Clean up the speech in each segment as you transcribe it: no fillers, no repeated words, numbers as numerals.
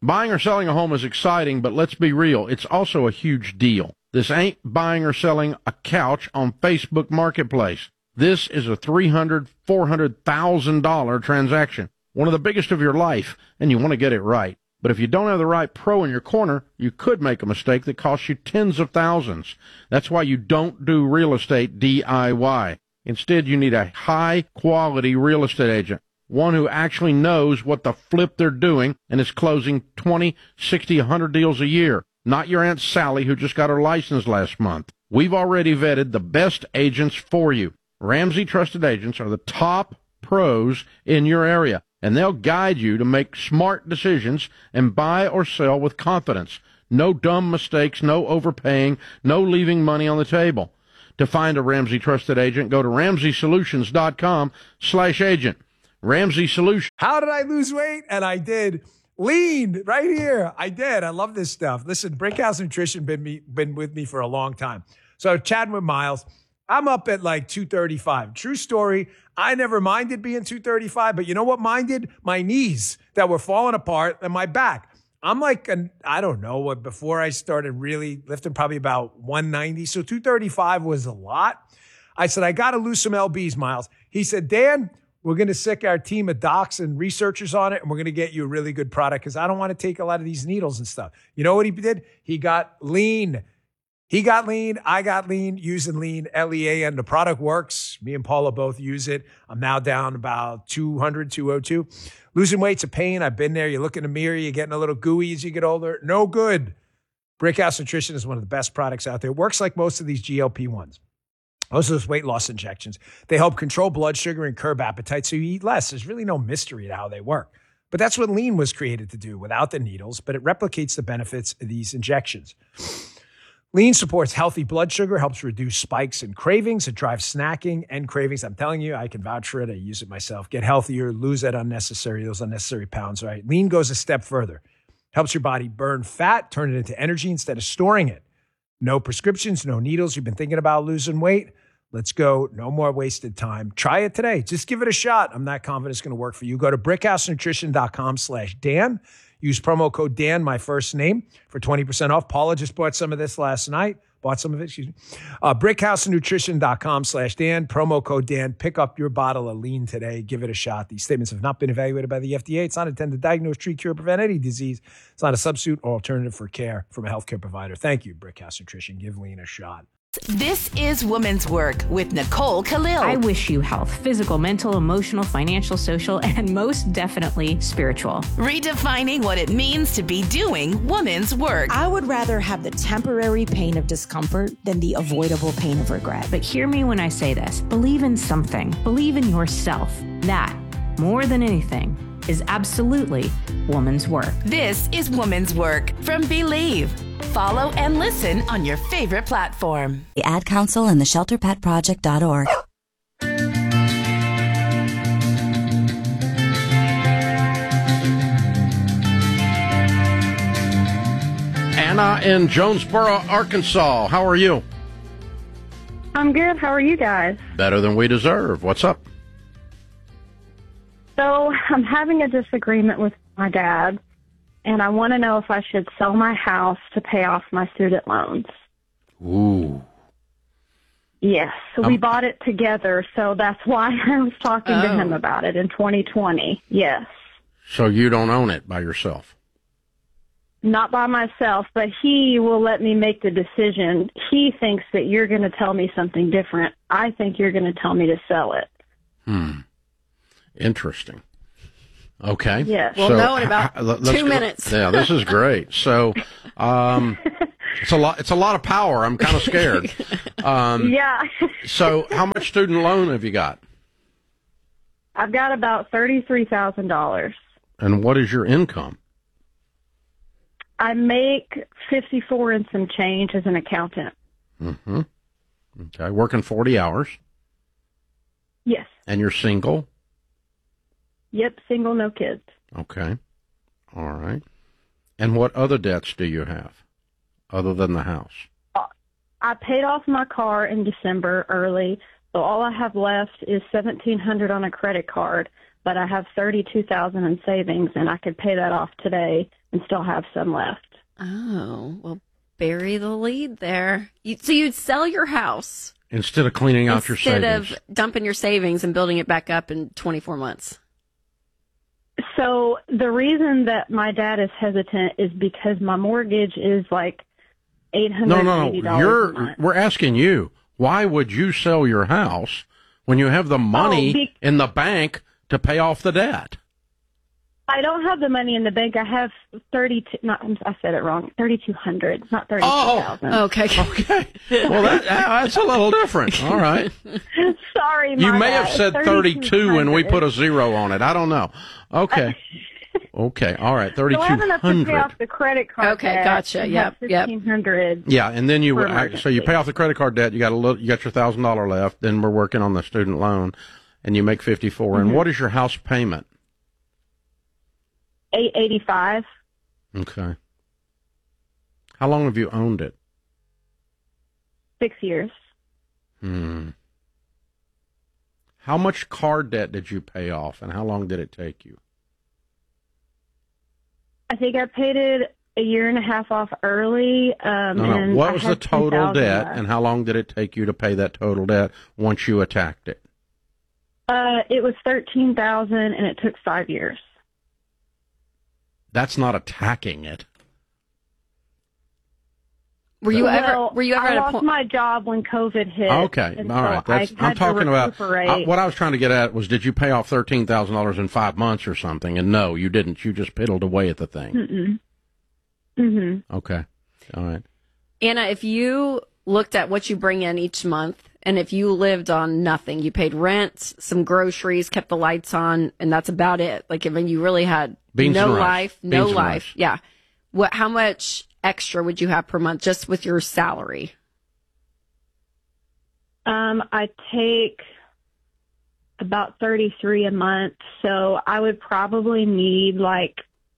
Buying or selling a home is exciting, but let's be real, it's also a huge deal. This ain't buying or selling a couch on Facebook Marketplace. This is a $300,000, $400,000 transaction, one of the biggest of your life, and you want to get it right. But if you don't have the right pro in your corner, you could make a mistake that costs you tens of thousands. That's why you don't do real estate DIY. Instead, you need a high-quality real estate agent, one who actually knows what the flip they're doing and is closing 20, 60, 100 deals a year, not your Aunt Sally who just got her license last month. We've already vetted the best agents for you. Ramsey Trusted Agents are the top pros in your area, and they'll guide you to make smart decisions and buy or sell with confidence. No dumb mistakes, no overpaying, no leaving money on the table. To find a Ramsey Trusted Agent, go to RamseySolutions.com/agent. Ramsey Solutions. How did I lose weight? And I did. Lean right here. I did. I love this stuff. Listen, Brickhouse Nutrition been with me for a long time. So chatting with Miles, I'm up at like 235. True story. I never minded being 235, but you know what minded? My knees that were falling apart and my back. I'm like, I don't know what, before I started really lifting, probably about 190. So 235 was a lot. I said, I got to lose some LBs, Miles. He said, Dan, we're going to sick our team of docs and researchers on it, and we're going to get you a really good product because I don't want to take a lot of these needles and stuff. You know what he did? He got lean. He got lean. I got lean using lean, LEAN. The product works. Me and Paula both use it. I'm now down about 200, 202. Losing weight's a pain. I've been there. You look in the mirror, you're getting a little gooey as you get older. No good. Brickhouse Nutrition is one of the best products out there. It works like most of these GLP-1s. Most of those weight loss injections. They help control blood sugar and curb appetite so you eat less. There's really no mystery to how they work. But that's what lean was created to do without the needles, but it replicates the benefits of these injections. Lean supports healthy blood sugar, helps reduce spikes and cravings. It drives snacking and cravings. I'm telling you, I can vouch for it. I use it myself. Get healthier, lose those unnecessary pounds, right? Lean goes a step further. Helps your body burn fat, turn it into energy instead of storing it. No prescriptions, no needles. You've been thinking about losing weight? Let's go. No more wasted time. Try it today. Just give it a shot. I'm not confident it's going to work for you. Go to brickhousenutrition.com/Dan. Use promo code Dan, my first name, for 20% off. Paula just bought some of this last night. Brickhousenutrition.com/Dan. Promo code Dan. Pick up your bottle of lean today. Give it a shot. These statements have not been evaluated by the FDA. It's not intended to diagnose, treat, cure, or prevent any disease. It's not a substitute or alternative for care from a healthcare provider. Thank you, Brickhouse Nutrition. Give lean a shot. This is Women's Work with Nicole Khalil. I wish you health, physical, mental, emotional, financial, social, and most definitely spiritual. Redefining what it means to be doing women's work. I would rather have the temporary pain of discomfort than the avoidable pain of regret. But hear me when I say this. Believe in something. Believe in yourself. That, more than anything, is absolutely woman's work. This is Woman's Work from Believe. Follow and listen on your favorite platform. The Ad Council and the ShelterPetProject.org. Anna in Jonesboro, Arkansas. How are you? I'm good. How are you guys? Better than we deserve. What's up? So I'm having a disagreement with my dad, and I want to know if I should sell my house to pay off my student loans. Ooh. Yes. So we bought it together, so that's why I was talking to him about it in 2020. Yes. So you don't own it by yourself? Not by myself, but he will let me make the decision. He thinks that you're going to tell me something different. I think you're going to tell me to sell it. Interesting. Okay. Yes. We'll know in about 2 minutes. Yeah, this is great. So, it's a lot of power. I'm kind of scared. Yeah. So how much student loan have you got? I've got about $33,000. And what is your income? I make 54 and some change as an accountant. Mm-hmm. Okay. Working 40 hours. Yes. And you're single? Yep, single, no kids. Okay. All right. And what other debts do you have other than the house? I paid off my car in December early, so all I have left is $1,700 on a credit card, but I have $32,000 in savings, and I could pay that off today and still have some left. Oh, well, bury the lead there. So you'd sell your house instead of cleaning out your savings. Instead of dumping your savings and building it back up in 24 months. So the reason that my dad is hesitant is because my mortgage is like $880 a month. We're asking you, why would you sell your house when you have the money in the bank to pay off the debt? I don't have the money in the bank. I have I said it wrong. 3,200, not 32,000. Oh, okay. Well, that's a little different. All right. Sorry, you may have said 32 when we put a zero on it. I don't know. Okay. Okay. All right. 3,200. So I have enough to pay off the credit card. Okay. Gotcha. Yep. 1,500. Yeah, and then you pay off the credit card debt. You got your $1,000 left. Then we're working on the student loan, and you make 54. Mm-hmm. And what is your house payment? $885. Okay. How long have you owned it? 6 years. How much car debt did you pay off, and how long did it take you? I think I paid it a year and a half off early. And what was the total debt, left. And how long did it take you to pay that total debt once you attacked it? It was $13,000, and it took 5 years. That's not attacking it. Were you ever I lost my job when COVID hit. Okay, all right. I'm talking about. What I was trying to get at was, did you pay off $13,000 in 5 months or something? And no, you didn't. You just piddled away at the thing. Okay, all right. Anna, if you looked at what you bring in each month, and if you lived on nothing, you paid rent, some groceries, kept the lights on, and that's about it. Like, I mean, you really had no life. Yeah. How much extra would you have per month just with your salary? I take about $33 a month, so I would probably need, like,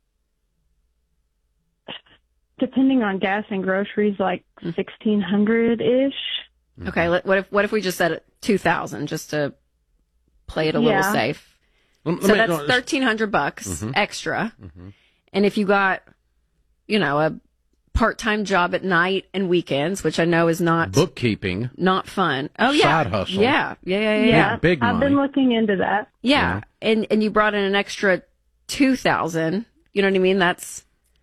depending on gas and groceries, like $1,600-ish. Okay, what if we just said $2,000 just to play it a little safe? So that's $1,300 extra, and if you got, a part-time job at night and weekends, which I know is not bookkeeping, not fun. Oh yeah, side hustle. Yeah. Big money. I've been looking into that. Yeah, and you brought in an extra $2,000. You know what I mean? That's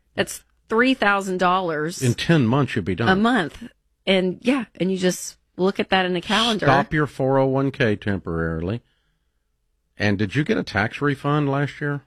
$3,000 in 10 months. You'll be done a month, and you just look at that in the calendar. Stop your 401k temporarily. And did you get a tax refund last year?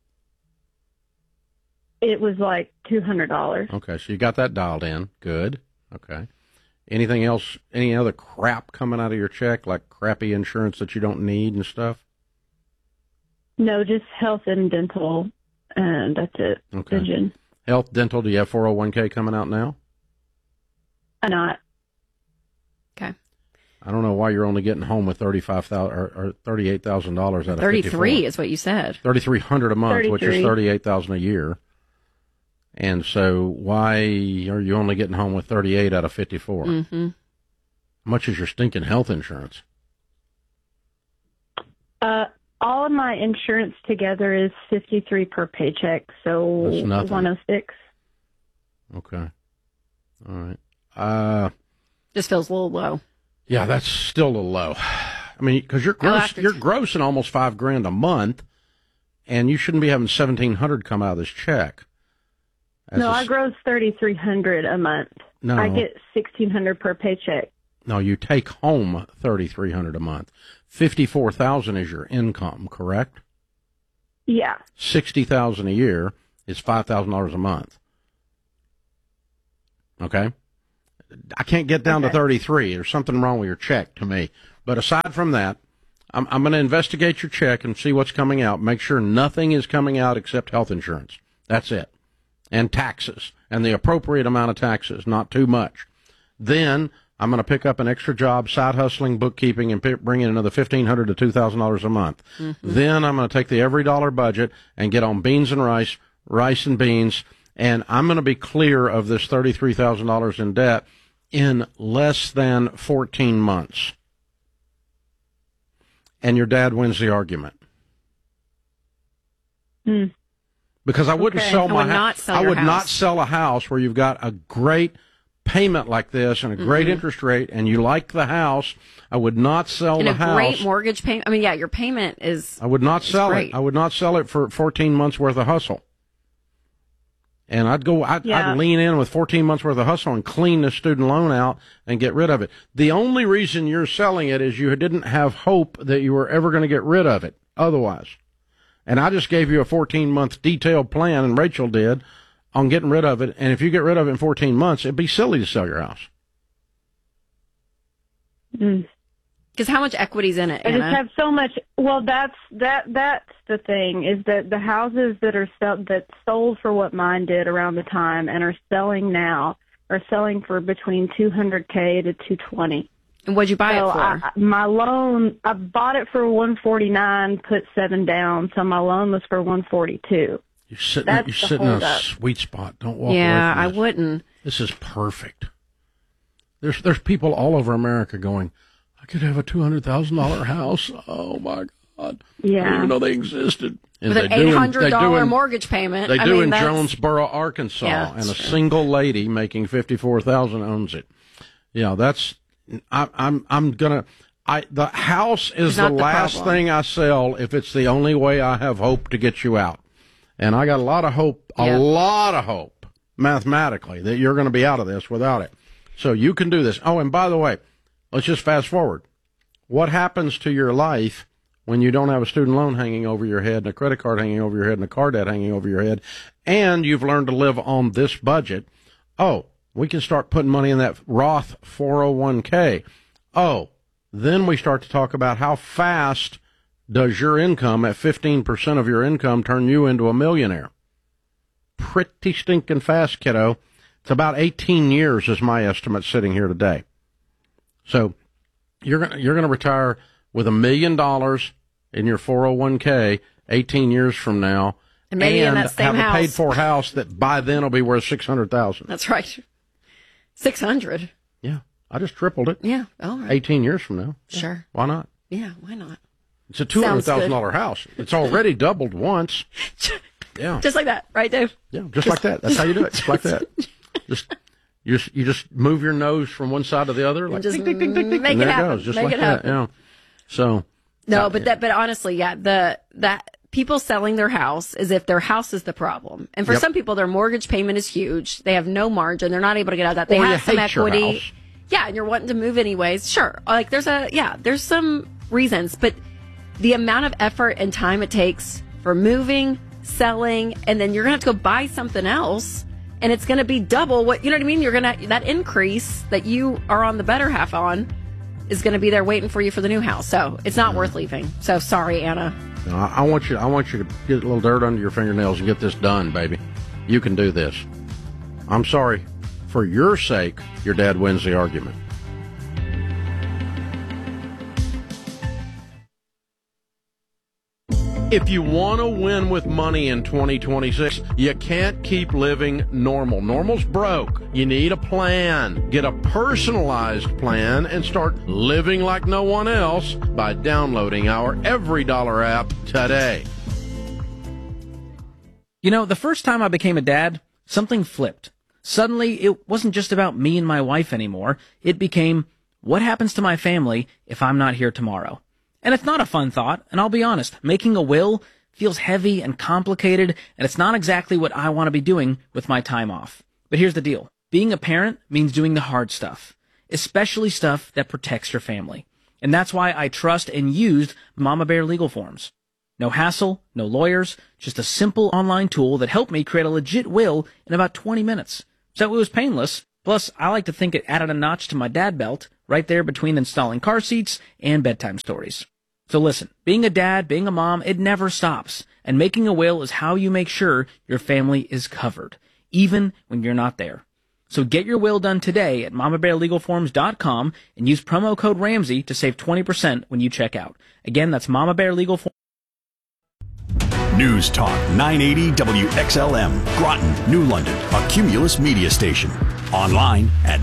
It was like $200. Okay, so you got that dialed in. Good. Okay. Anything else? Any other crap coming out of your check, like crappy insurance that you don't need and stuff? No, just health and dental, and that's it. Okay. Vision. Health, dental. Do you have 401k coming out now? Not. Okay. I don't know why you're only getting home with $35,000 or $38,000 out of 33 is what you said. $3,300 a month, which is $38,000 a year. And so why are you only getting home with 38 out of 54? Mm-hmm. How much is your stinking health insurance? All of my insurance together is $53 per paycheck, so that's nothing. $106. Okay. All right. Just feels a little low. Yeah, that's still a little low. I mean, because you're grossing almost $5,000 a month, and you shouldn't be having $1,700 come out of this check. No, I gross $3,300 a month. No, I get $1,600 per paycheck. No, you take home $3,300 a month. $54,000 is your income, correct? Yeah. $60,000 a year is $5,000 a month. Okay. I can't get down to 33. There's something wrong with your check to me. But aside from that, I'm going to investigate your check and see what's coming out. Make sure nothing is coming out except health insurance. That's it. And taxes, and the appropriate amount of taxes, not too much. Then I'm going to pick up an extra job, side hustling, bookkeeping, and bring in another $1,500 to $2,000 a month. Mm-hmm. Then I'm going to take the every dollar budget and get on beans and rice and beans, and I'm going to be clear of this $33,000 in debt in less than 14 months. And your dad wins the argument. Because I wouldn't sell my house. I would house. not sell a house where you've got a great payment like this and a great interest rate, and you like the house. I would not sell the house. And a great mortgage payment. I mean, yeah, your payment is. I would not sell it. I would not sell it for 14 months worth of hustle. And I'd lean in with 14 months worth of hustle and clean the student loan out and get rid of it. The only reason you're selling it is you didn't have hope that you were ever going to get rid of it otherwise. And I just gave you a 14-month detailed plan, and Rachel did, on getting rid of it. And if you get rid of it in 14 months, it'd be silly to sell your house. Because how much equity's in it, I Anna? just have so much. Well, that's the thing, is that the houses that sold for what mine did around the time and are selling now are selling for between $200K to $220. And what'd you buy it for? My loan, I bought it for $149, put $7 down, so my loan was for $142. You're sitting in a sweet spot. Don't walk away from this. I wouldn't. This is perfect. There's people all over America going, I could have a $200,000 house. Oh my God! Yeah, I didn't even know they existed. And with an $800 mortgage payment. They do in Jonesboro, Arkansas, and a single lady making $54,000 owns it. Yeah, that's. The house is the last thing I sell if it's the only way I have hope to get you out. And I got a lot of hope, mathematically, that you're going to be out of this without it. So you can do this. Oh, and by the way, let's just fast forward. What happens to your life when you don't have a student loan hanging over your head and a credit card hanging over your head and a car debt hanging over your head, and you've learned to live on this budget? Oh, we can start putting money in that Roth 401k. Oh, then we start to talk about how fast does your income at 15% of your income turn you into a millionaire? Pretty stinking fast, kiddo. It's about 18 years is my estimate sitting here today. So you're gonna retire with $1 million in your 401k 18 years from now, and maybe in that same have house. A paid-for house that by then will be worth $600,000. That's right. 600. Yeah, I just tripled it. Yeah, all right. 18 years from now. Sure. Why not? Yeah, why not? It's a $200,000 house. It's already doubled once. Yeah. Just like that, right, Dave? Yeah, just like that. That's how you do it. Just like that. You just move your nose from one side to the other, like just ding, ding, ding, ding, ding, make and it there happen. it goes, just make like it that. happen. Yeah. So but honestly, yeah, that people selling their house is if their house is the problem, and for some people, their mortgage payment is huge. They have no margin. They're not able to get out of that. They have some equity. Yeah, and you're wanting to move anyways. Sure, like there's some reasons, but the amount of effort and time it takes for moving, selling, and then you're gonna have to go buy something else. And it's going to be double what, you know what I mean? You're going to, that increase that you are on the better half on is going to be there waiting for you for the new house. So it's not worth leaving. So sorry, Anna. No, I want you to get a little dirt under your fingernails and get this done, baby. You can do this. I'm sorry. For your sake, your dad wins the argument. If you want to win with money in 2026, you can't keep living normal. Normal's broke. You need a plan. Get a personalized plan and start living like no one else by downloading our EveryDollar app today. You know, the first time I became a dad, something flipped. Suddenly, it wasn't just about me and my wife anymore. It became, what happens to my family if I'm not here tomorrow? And it's not a fun thought, and I'll be honest, making a will feels heavy and complicated, and it's not exactly what I want to be doing with my time off. But here's the deal. Being a parent means doing the hard stuff, especially stuff that protects your family. And that's why I trust and used Mama Bear Legal Forms. No hassle, no lawyers, just a simple online tool that helped me create a legit will in about 20 minutes. So it was painless. Plus, I like to think it added a notch to my dad belt right there between installing car seats and bedtime stories. So listen, being a dad, being a mom, it never stops. And making a will is how you make sure your family is covered, even when you're not there. So get your will done today at MamaBearLegalForms.com and use promo code Ramsey to save 20% when you check out. Again, that's Mama Bear Legal Forms. News Talk 980 WXLM, Groton, New London, a Cumulus media station. Online at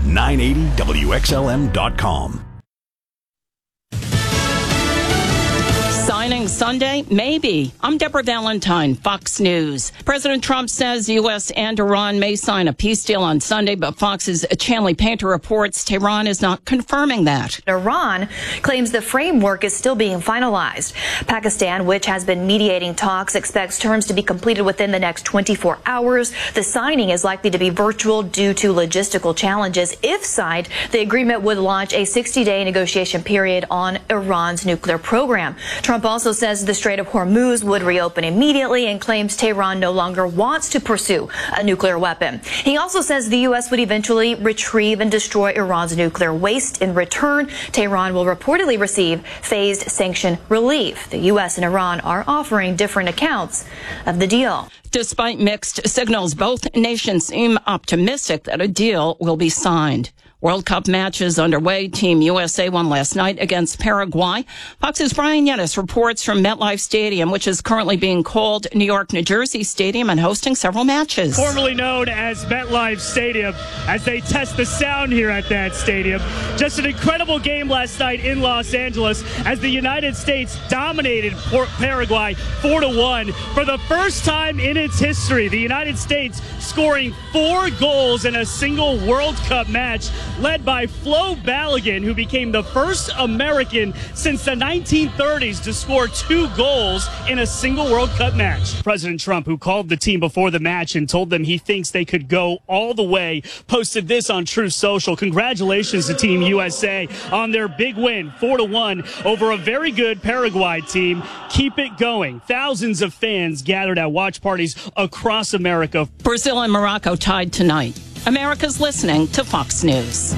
980WXLM.com. Signing long Sunday? Maybe. I'm Deborah Valentine, Fox News. President Trump says the U.S. and Iran may sign a peace deal on Sunday, but Fox's Chanley Painter reports Tehran is not confirming that. Iran claims the framework is still being finalized. Pakistan, which has been mediating talks, expects terms to be completed within the next 24 hours. The signing is likely to be virtual due to logistical challenges. If signed, the agreement would launch a 60-day negotiation period on Iran's nuclear program. Trump also says the Strait of Hormuz would reopen immediately and claims Tehran no longer wants to pursue a nuclear weapon. He also says the U.S. would eventually retrieve and destroy Iran's nuclear waste. In return, Tehran will reportedly receive phased sanction relief. The U.S. and Iran are offering different accounts of the deal. Despite mixed signals, both nations seem optimistic that a deal will be signed. World Cup matches underway. Team USA won last night against Paraguay. Fox's Brian Yennis reports from MetLife Stadium, which is currently being called New York, New Jersey Stadium, and hosting several matches. Formerly known as MetLife Stadium, as they test the sound here at that stadium. Just an incredible game last night in Los Angeles as the United States dominated Paraguay 4-1. For the first time in its history, the United States scoring 4 goals in a single World Cup match, led by Flo Balogun, who became the first American since the 1930s to score 2 goals in a single World Cup match. President Trump, who called the team before the match and told them he thinks they could go all the way, posted this on Truth Social. Congratulations to Team USA on their big win, 4-1 over a very good Paraguay team. Keep it going. Thousands of fans gathered at watch parties across America. Brazil and Morocco tied tonight. America's listening to Fox News.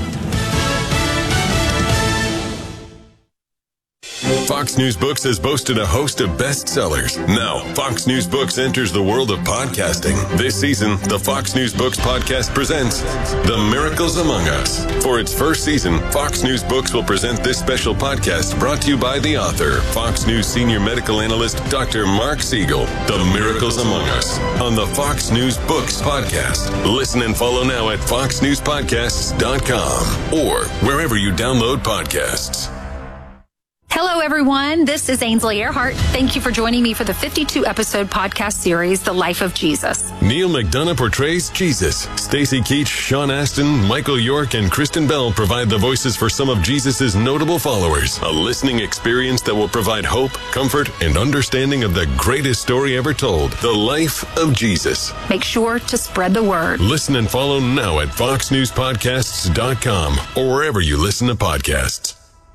Fox News Books has boasted a host of bestsellers. Now, Fox News Books enters the world of podcasting. This season, the Fox News Books podcast presents The Miracles Among Us. For its first season, Fox News Books will present this special podcast brought to you by the author, Fox News senior medical analyst, Dr. Mark Siegel. The Miracles Among Us on the Fox News Books podcast. Listen and follow now at foxnewspodcasts.com or wherever you download podcasts. Hello, everyone. This is Ainsley Earhart. Thank you for joining me for the 52-episode podcast series, The Life of Jesus. Neil McDonough portrays Jesus. Stacey Keach, Sean Astin, Michael York, and Kristen Bell provide the voices for some of Jesus' notable followers. A listening experience that will provide hope, comfort, and understanding of the greatest story ever told, The Life of Jesus. Make sure to spread the word. Listen and follow now at foxnewspodcasts.com or wherever you listen to podcasts.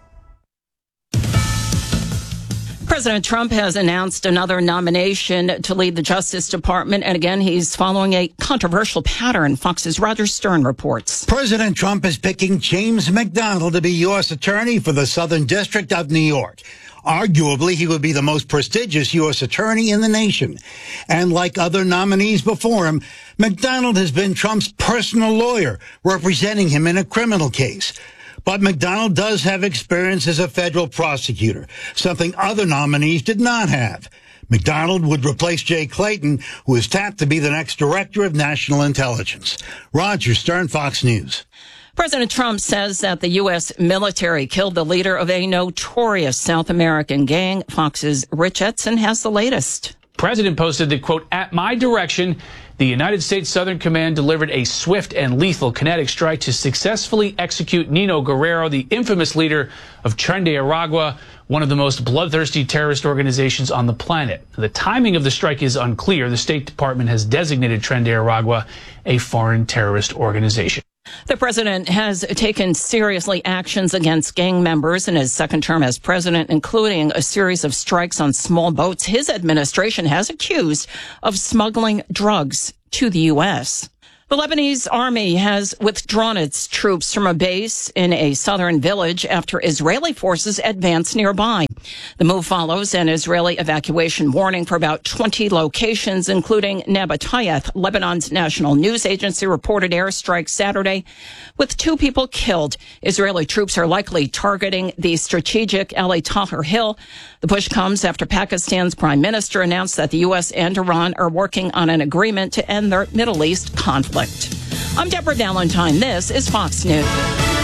President Trump has announced another nomination to lead the Justice Department, and again, he's following a controversial pattern. Fox's Roger Stern reports. President Trump is picking James McDonald to be U.S. Attorney for the Southern District of New York. Arguably, he would be the most prestigious U.S. attorney in the nation. And like other nominees before him, McDonald has been Trump's personal lawyer, representing him in a criminal case. But McDonald does have experience as a federal prosecutor, something other nominees did not have. McDonald would replace Jay Clayton, who is tapped to be the next director of national intelligence. Roger Stern, Fox News. President Trump says that the U.S. military killed the leader of a notorious South American gang. Fox's Rich Etzen has the latest. President posted that, quote, "At my direction, the United States Southern Command delivered a swift and lethal kinetic strike to successfully execute Nino Guerrero, the infamous leader of Tren de Aragua, one of the most bloodthirsty terrorist organizations on the planet. The timing of the strike is unclear. The State Department has designated Tren de Aragua a foreign terrorist organization." The president has taken seriously actions against gang members in his second term as president, including a series of strikes on small boats his administration has accused of smuggling drugs to the U.S. The Lebanese army has withdrawn its troops from a base in a southern village after Israeli forces advance nearby. The move follows an Israeli evacuation warning for about 20 locations, including Nabatayeth. Lebanon's national news agency reported airstrikes Saturday with 2 people killed. Israeli troops are likely targeting the strategic Ali Tahrir Hill. The push comes after Pakistan's prime minister announced that the U.S. and Iran are working on an agreement to end their Middle East conflict. I'm Deborah Valentine. This is Fox News.